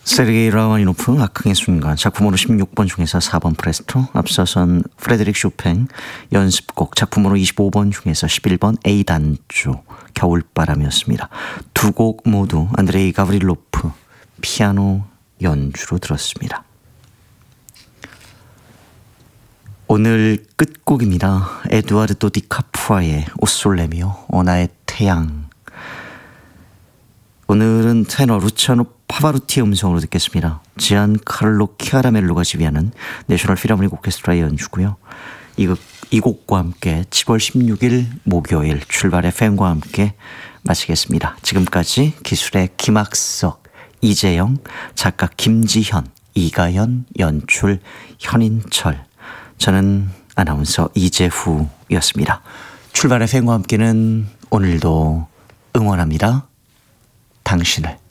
세르게이 라마니노프 악흥의 순간 작품으로 16번 중에서 4번 프레스토, 앞서선 프레드릭 쇼팽 연습곡 작품으로 25번 중에서 11번 A단조 겨울바람이었습니다. 두 곡 모두 안드레이 가브릴로프 피아노 연주로 들었습니다. 오늘 끝곡입니다. 에두아르도 디카프아의 오솔레미오 오나의 태양. 오늘은 테너 루치아노 파바루티의 음성으로 듣겠습니다. 지안 카를로 키아라멜로가 지휘하는 내셔널 필하모닉 오케스트라의 연주고요. 이 곡과 함께 7월 16일 목요일 출발 FM과 함께 마치겠습니다. 지금까지 기술의 김학석, 이재영, 작가 김지현, 이가연, 연출 현인철, 저는 아나운서 이재후였습니다. 출발 FM과 함께는 오늘도 응원합니다. 당신을.